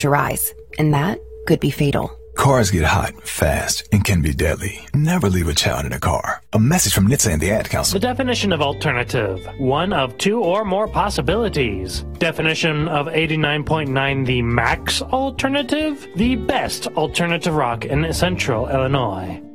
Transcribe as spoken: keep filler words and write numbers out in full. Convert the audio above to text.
to rise, and that could be fatal. Cars get hot, fast, and can be deadly. Never leave a child in a car. A message from N H T S A and the Ad Council. The definition of alternative. One of two or more possibilities. Definition of eighty-nine point nine, the max alternative. The best alternative rock in central Illinois.